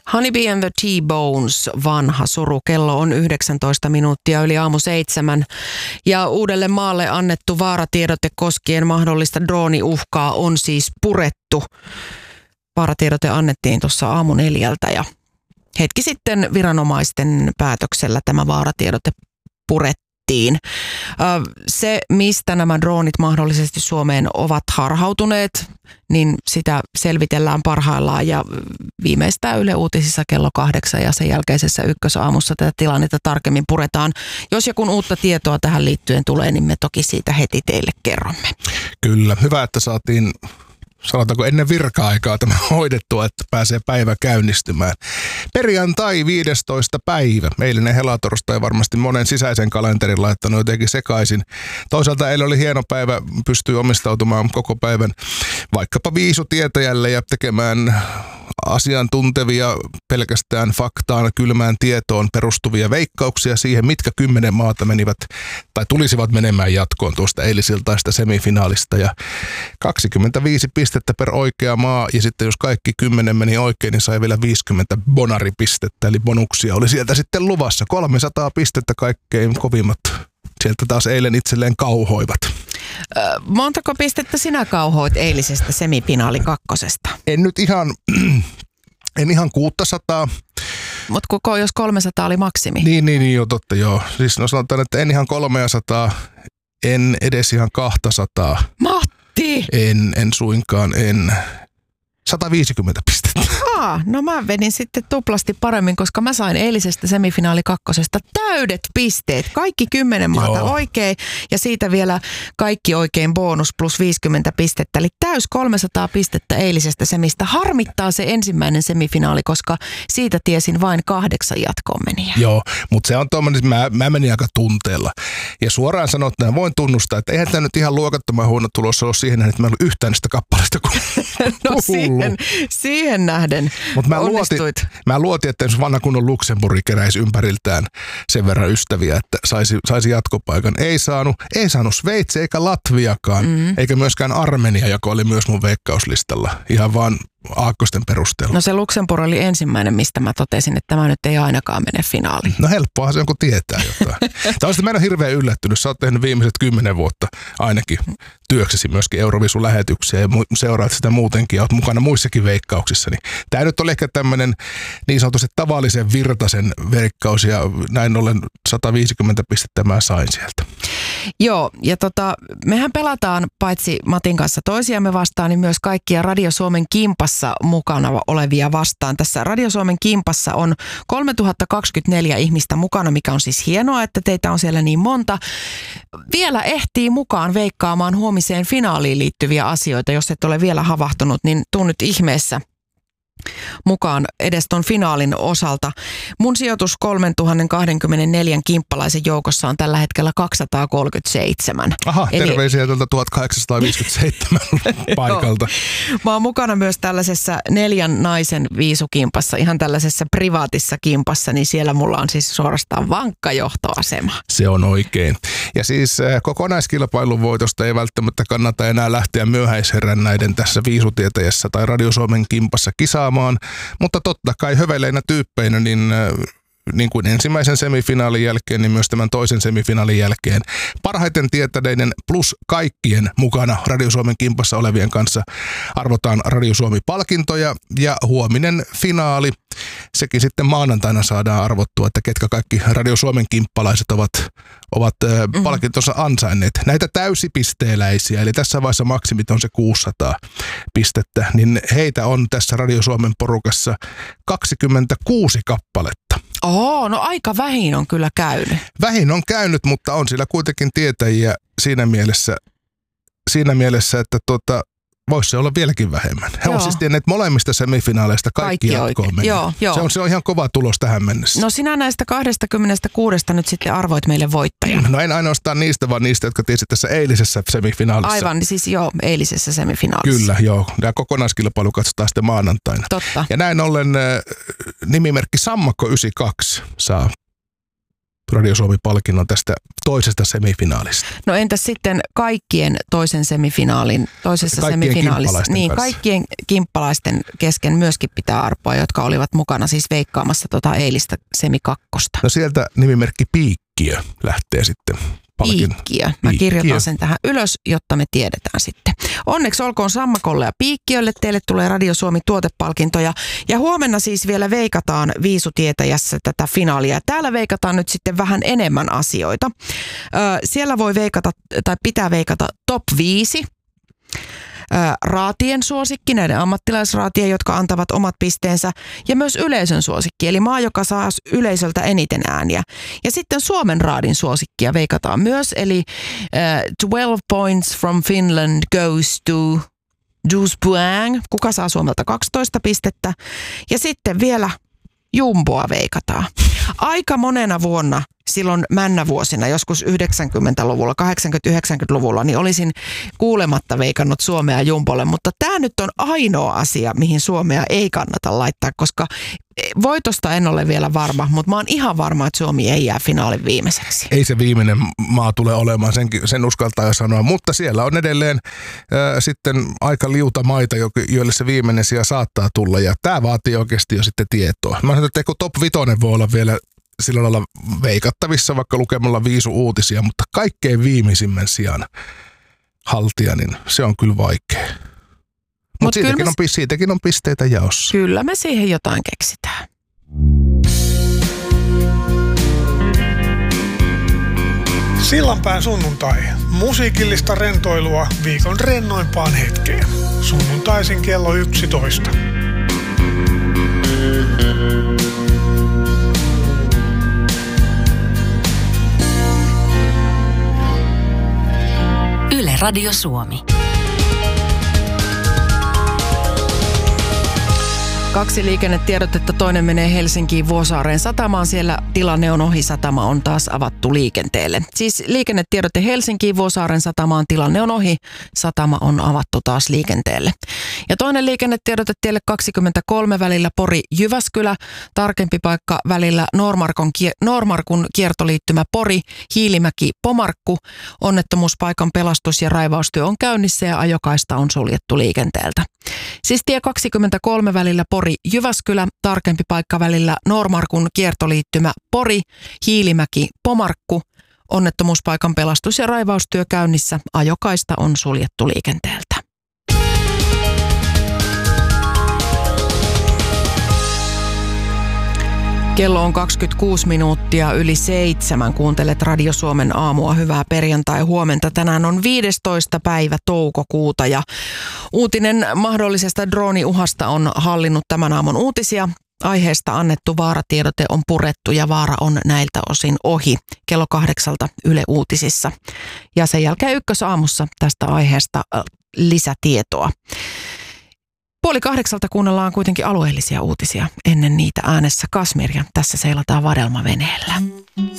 Honeybee and the T-Bones, vanha suru. Kello on 19 minuuttia yli aamu 7. Ja Uudelle Maalle annettu vaaratiedote koskien mahdollista drooniuhkaa on siis purettu. Vaaratiedote annettiin tuossa aamu 4 ja hetki sitten viranomaisten päätöksellä tämä vaaratiedote purettiin. Se, mistä nämä droonit mahdollisesti Suomeen ovat harhautuneet, niin sitä selvitellään parhaillaan ja viimeistään Yle Uutisissa kello 8 ja sen jälkeisessä Ykkösaamussa tätä tilannetta tarkemmin puretaan. Jos ja kun uutta tietoa tähän liittyen tulee, niin me toki siitä heti teille kerromme. Kyllä, hyvä, että saatiin, sanotaanko ennen virka-aikaa tämä hoidettua, että pääsee päivä käynnistymään. Perjantai 15. päivä. Eilinen helatorstai varmasti monen sisäisen kalenterin laittanut jotenkin sekaisin. Toisaalta eilen oli hieno päivä, pystyy omistautumaan koko päivän vaikkapa viisutietäjälle ja tekemään asiantuntevia, pelkästään faktaan, kylmään tietoon perustuvia veikkauksia siihen, mitkä 10 maata menivät tai tulisivat menemään jatkoon tuosta eilisiltaista semifinaalista. Ja 25 pistettä per oikea maa, ja sitten jos kaikki 10 meni oikein, niin sai vielä 50 bonaripistettä, eli bonuksia oli sieltä sitten luvassa. 300 pistettä kaikkein kovimmat. Sieltä taas eilen itselleen kauhoivat. Montako pistettä sinä kauhoit eilisestä semifinaali kakkosesta? En ihan 600. Mutta koko jos 300 oli maksimi. Niin, joo, totta joo. Siis no sanotaan, että en ihan 300, en edes ihan 200. Matti! En suinkaan, 150 pistettä. No mä vedin sitten tuplasti paremmin, koska mä sain eilisestä semifinaali kakkosesta täydet pisteet. Kaikki 10 maata oikein ja siitä vielä kaikki oikein bonus plus 50 pistettä. Eli täys 300 pistettä eilisestä semistä. Harmittaa se ensimmäinen semifinaali, koska siitä tiesin vain 8 jatkoon meniä. Joo, mutta se on tuommoinen, mä menin aika tunteella. Ja suoraan sanottuna voin tunnustaa, että eihän tämä nyt ihan luokattoman huono tulos ole siihen, että mä en ollut yhtään niistä kappaleista kuin no siihen nähden. Mutta mä luotin, että jos vanha kunnon Luxemburgi keräisi ympäriltään sen verran ystäviä, että saisi jatkopaikan. Ei saanut Sveitsi eikä Latviakaan, eikä myöskään Armenia, joka oli myös mun veikkauslistalla. Ihan vaan aakkosten perusteella. No se Luxemburg oli ensimmäinen, mistä mä totesin, että tämä nyt ei ainakaan mene finaaliin. No helppoahan se on, kun tietää jotain. Tällaista mä en ole hirveän yllättynyt. Sä oot tehnyt viimeiset 10 vuotta ainakin työksesi myöskin Eurovisu-lähetyksiä ja seuraat sitä muutenkin ja oot mukana muissakin veikkauksissa. Niin tämä nyt oli ehkä tämmöinen niin sanotusti tavallisen virtaisen veikkaus ja näin ollen 150 pistettä mä sain sieltä. Joo, ja mehän pelataan paitsi Matin kanssa toisiamme vastaan, niin myös kaikkia Radio Suomen kimpassa mukana olevia vastaan. Tässä Radio Suomen kimpassa on 3024 ihmistä mukana, mikä on siis hienoa, että teitä on siellä niin monta. Vielä ehtii mukaan veikkaamaan huomiseen finaaliin liittyviä asioita. Jos et ole vielä havahtunut, niin tuu nyt ihmeessä mukaan edes ton finaalin osalta. Mun sijoitus 3024 kimppalaisen joukossa on tällä hetkellä 237. Aha, terveisiä tuolta 1857 paikalta. Mä oon mukana myös tällaisessa 4 naisen viisukimpassa, ihan tällaisessa privaatissa kimpassa, niin siellä mulla on siis suorastaan vankka johtoasema. Se on oikein. Ja siis kokonaiskilpailun voitosta ei välttämättä kannata enää lähteä myöhäisherän näiden tässä viisutietäjässä tai Radio Suomen kimpassa kisaamaan, mutta totta kai höveleinä tyyppeinä, niin kuin ensimmäisen semifinaalin jälkeen, niin myös tämän toisen semifinaalin jälkeen parhaiten tietäneiden plus kaikkien mukana Radio Suomen kimpassa olevien kanssa arvotaan Radio Suomi-palkintoja ja huominen finaali, sekin sitten maanantaina saadaan arvottua, että ketkä kaikki Radio Suomen kimppalaiset ovat palkintonsa ansainneet. Näitä täysipisteeläisiä, eli tässä vaiheessa maksimit on se 600 pistettä, niin heitä on tässä Radio Suomen porukassa 26 kappaletta. No aika vähin on kyllä käynyt. Vähin on käynyt, mutta on sillä kuitenkin tietäjiä siinä mielessä että voisi se olla vieläkin vähemmän. He on siis tienneet molemmista semifinaaleista kaikki jatkoon mennä. Se on ihan kova tulos tähän mennessä. No sinä näistä 26 nyt sitten arvoit meille voittajan. No en ainoastaan niistä, vaan niistä, jotka tiesit tässä eilisessä semifinaalissa. Aivan, siis eilisessä semifinaalissa. Kyllä, Tämä kokonaiskilpailu katsotaan sitten maanantaina. Totta. Ja näin ollen nimimerkki Sammakko 92 saa Radio Suomi-palkinnon tästä toisesta semifinaalista. No entäs sitten kaikkien toisessa semifinaalissa? Niin, kaikkien kimppalaisten kesken myöskin pitää arpoa, jotka olivat mukana siis veikkaamassa eilistä semikakkosta. No sieltä nimimerkki Piikkiö lähtee sitten. Piikkiö. Mä kirjoitan sen tähän ylös, jotta me tiedetään sitten. Onneksi olkoon Sammakolle ja Piikkiölle. Teille tulee Radio Suomi tuotepalkintoja. Ja huomenna siis vielä veikataan Viisutietäjässä tätä finaalia. Täällä veikataan nyt sitten vähän enemmän asioita. Siellä voi veikata, tai pitää veikata top 5. Raatien suosikki, näiden ammattilaisraatien, jotka antavat omat pisteensä, ja myös yleisön suosikki, eli maa, joka saa yleisöltä eniten ääniä. Ja sitten Suomen raadin suosikkia veikataan myös, eli 12 points from Finland goes to Juice Puang, kuka saa Suomelta 12 pistettä, ja sitten vielä Jumboa veikataan. Aika monena vuonna, silloin männävuosina, joskus 90-luvulla, 80-90-luvulla, niin olisin kuulematta veikannut Suomea Jumbolle, mutta tämä nyt on ainoa asia, mihin Suomea ei kannata laittaa, koska voitosta en ole vielä varma, mutta mä oon ihan varma, että Suomi ei jää finaalin viimeiseksi. Ei se viimeinen maa tule olemaan, sen uskaltaa jo sanoa, mutta siellä on edelleen sitten aika liuta maita, joille se viimeinen sija saattaa tulla, ja tämä vaatii oikeasti jo sitten tietoa. Mä sanon, että top 5 voi olla vielä sillä lailla veikattavissa, vaikka lukemalla Viisu-uutisia, mutta kaikkein viimeisimmän sijan haltija, niin se on kyllä vaikea. Mutta siitäkin on pisteitä jaossa. Kyllä me siihen jotain keksitään. Sillanpään sunnuntai. Musiikillista rentoilua viikon rennoimpaan hetkeen. Sunnuntaisin kello 11. Yle Radio Suomi. 2 liikennetiedotetta, toinen menee Helsinkiin Vuosaareen satamaan. Siellä tilanne on ohi, satama on taas avattu liikenteelle. Siis liikennetiedote Helsinkiin Vuosaaren satamaan, tilanne on ohi, satama on avattu taas liikenteelle. Ja toinen liikennetiedote tielle 23 välillä Pori-Jyväskylä, tarkempi paikka välillä Noormarkun kiertoliittymä Pori, Hiilimäki, Pomarkku. Onnettomuuspaikan pelastus- ja raivaustyö on käynnissä ja ajokaista on suljettu liikenteeltä. Siis tie 23 välillä Pori-Jyväskylä, tarkempi paikka välillä Noormarkun kiertoliittymä Pori, Hiilimäki, Pomarkku. Onnettomuuspaikan pelastus- ja raivaustyö käynnissä, ajokaista on suljettu liikenteeltä. Kello on 26 minuuttia yli 7. Kuuntelet Radio Suomen aamua. Hyvää perjantai-huomenta. Tänään on 15. päivä toukokuuta ja uutinen mahdollisesta drooniuhasta on hallinnut tämän aamun uutisia. Aiheesta annettu vaaratiedote on purettu ja vaara on näiltä osin ohi kello 8 Yle Uutisissa. Ja sen jälkeen Ykkösaamussa tästä aiheesta lisätietoa. 7:30 kuunnellaan kuitenkin alueellisia uutisia. Ennen niitä äänessä Kasmir ja tässä seilataan vadelmaveneellä.